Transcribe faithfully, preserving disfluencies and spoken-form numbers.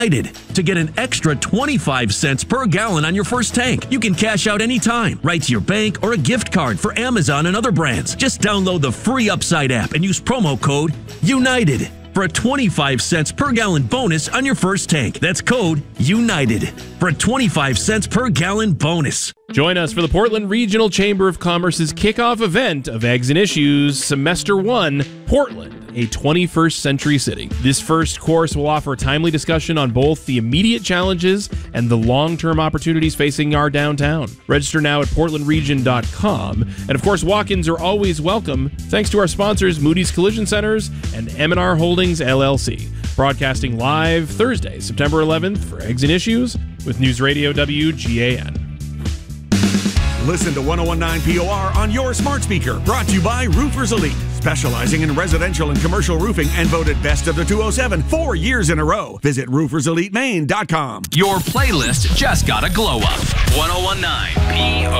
To get an extra twenty-five cents per gallon on your first tank. You can cash out anytime, right to your bank or a gift card for Amazon and other brands. Just download the free Upside app and use promo code UNITED for a twenty-five cents per gallon bonus on your first tank. That's code UNITED for a twenty-five cents per gallon bonus. Join us for the Portland Regional Chamber of Commerce's kickoff event of Eggs and Issues Semester one, Portland, a twenty-first century city. This first course will offer timely discussion on both the immediate challenges and the long-term opportunities facing our downtown. Register now at portland region dot com. And of course, walk-ins are always welcome, thanks to our sponsors Moody's Collision Centers and M and R Holdings, L L C. Broadcasting live Thursday, September eleventh for Eggs and Issues with News Radio W G A N. Listen to one oh one point nine P O R on your smart speaker. Brought to you by Roofers Elite, specializing in residential and commercial roofing and voted best of the two oh seven four years in a row. Visit roofers elite maine dot com. Your playlist just got a glow up. one oh one point nine P O R